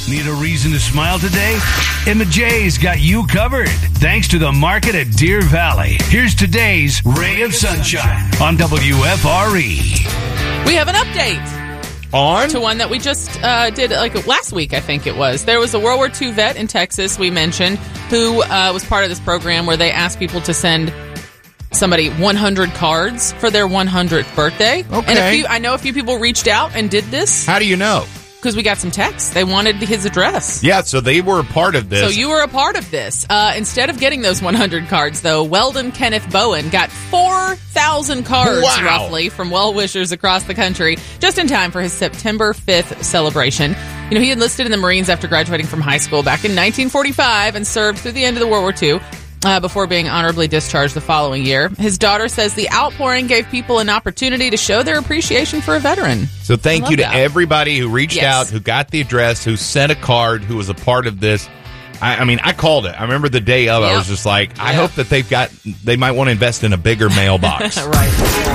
Need a reason to smile today? Emma J's got you covered. Thanks to the market at Deer Valley. Here's today's Ray of Sunshine on WFRE. We have an update on to one that we just did like last week, I think it was. There was a World War II vet in Texas we mentioned who was part of this program where they asked people to send somebody 100 cards for their 100th birthday. Okay. And I know a few people reached out and did this. How do you know? Because we got some texts. They wanted his address. Yeah, so they were a part of this. So you were a part of this. Instead of getting those 100 cards, though, Weldon Kenneth Bowen got 4,000 cards, roughly, from well-wishers across the country, just in time for his September 5th celebration. You know, he enlisted in the Marines after graduating from high school back in 1945 and served through the end of the World War II. Before being honorably discharged the following year. His daughter says the outpouring gave people an opportunity to show their appreciation for a veteran. So thank you to that. everybody who reached out, who got the address, who sent a card, who was a part of this. I mean, I called it. I remember the day of. I was just like, I hope that they might want to invest in a bigger mailbox. Right.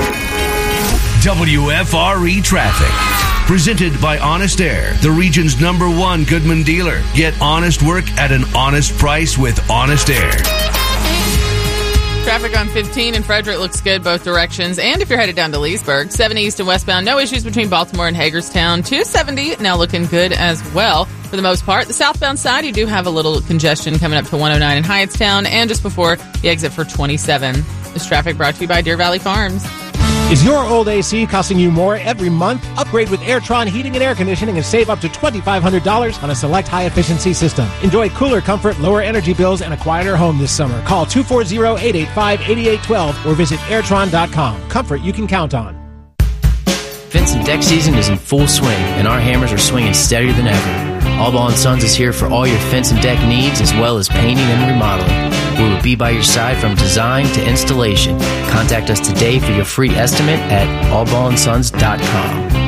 WFRE Traffic. Presented by Honest Air, the region's #1 Goodman dealer. Get honest work at an honest price with Honest Air. Traffic on 15 in Frederick looks good both directions. And if you're headed down to Leesburg, 70 east and westbound, no issues between Baltimore and Hagerstown. 270 now looking good as well for the most part. The southbound side, you do have a little congestion coming up to 109 in Hyattstown and just before the exit for 27. This traffic brought to you by Deer Valley Farms. Is your old AC costing you more every month? Upgrade with Airtron Heating and Air Conditioning and save up to $2,500 on a select high-efficiency system. Enjoy cooler comfort, lower energy bills, and a quieter home this summer. Call 240-885-8812 or visit Airtron.com. Comfort you can count on. Fence and deck season is in full swing, and our hammers are swinging steadier than ever. Allball & Sons is here for all your fence and deck needs, as well as painting and remodeling. We will be by your side from design to installation. Contact us today for your free estimate at allballandsons.com.